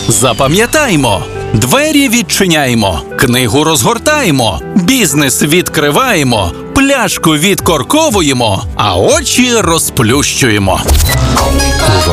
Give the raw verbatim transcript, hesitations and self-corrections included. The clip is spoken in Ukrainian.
Запам'ятаймо. Двері відчиняємо, книгу розгортаємо, бізнес відкриваємо, пляшку відкорковуємо, а очі розплющуємо.